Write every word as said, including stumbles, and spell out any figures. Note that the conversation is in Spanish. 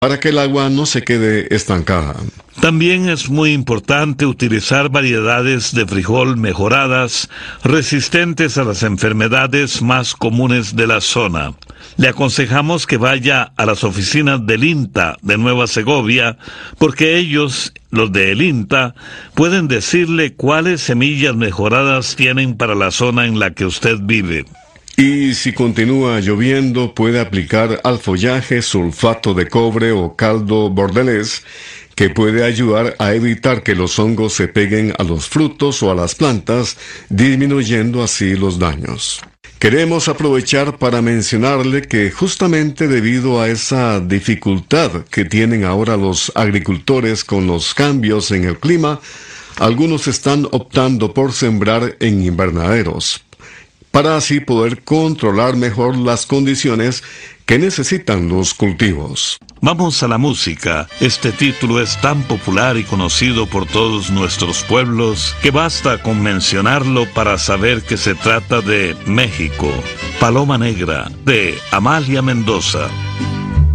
para que el agua no se quede estancada. También es muy importante utilizar variedades de frijol mejoradas, resistentes a las enfermedades más comunes de la zona. Le aconsejamos que vaya a las oficinas del INTA de Nueva Segovia, porque ellos, los del INTA, pueden decirle cuáles semillas mejoradas tienen para la zona en la que usted vive. Y si continúa lloviendo, puede aplicar al follaje sulfato de cobre o caldo bordelés, que puede ayudar a evitar que los hongos se peguen a los frutos o a las plantas, disminuyendo así los daños. Queremos aprovechar para mencionarle que justamente debido a esa dificultad que tienen ahora los agricultores con los cambios en el clima, algunos están optando por sembrar en invernaderos, para así poder controlar mejor las condiciones que necesitan los cultivos. Vamos a la música. Este título es tan popular y conocido por todos nuestros pueblos que basta con mencionarlo para saber que se trata de México. Paloma Negra, de Amalia Mendoza.